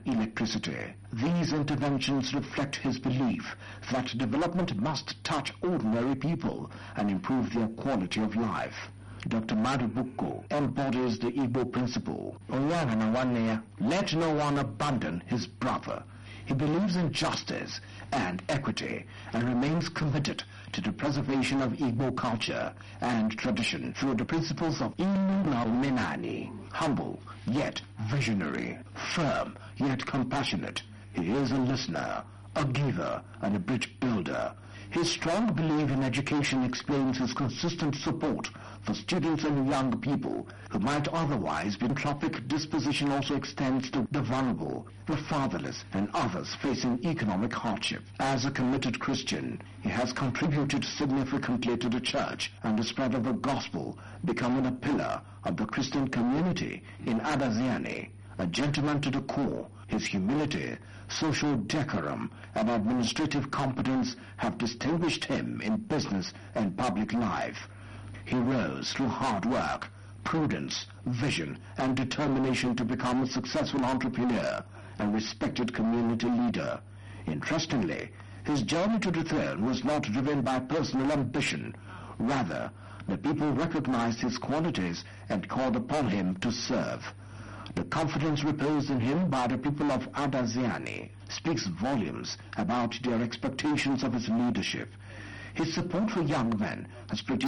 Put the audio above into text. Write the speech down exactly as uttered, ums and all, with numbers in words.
electricity. These interventions reflect his belief that development must touch ordinary people and improve their quality of life. Doctor Madubuko embodies the Igbo principle, Onyanga Nwanne, let no one abandon his brother. He believes in justice and equity and remains committed to the preservation of Igbo culture and tradition through the principles of Inu na Omenani, humble yet visionary, firm yet compassionate. He is a listener, a giver, and a bridge builder. His strong belief in education explains his consistent support for students and young people who might otherwise be philanthropic disposition also extends to the vulnerable, the fatherless, and others facing economic hardship. As a committed Christian, he has contributed significantly to the church and the spread of the gospel, becoming a pillar of the Christian community in Adaziani. A gentleman to the core, his humility, social decorum, and administrative competence have distinguished him in business and public life. He rose through hard work, prudence, vision, and determination to become a successful entrepreneur and respected community leader. Interestingly, his journey to the throne was not driven by personal ambition. Rather, the people recognized his qualities and called upon him to serve. The confidence reposed in him by the people of Adaziani speaks volumes about their expectations of his leadership. His support for young men has produced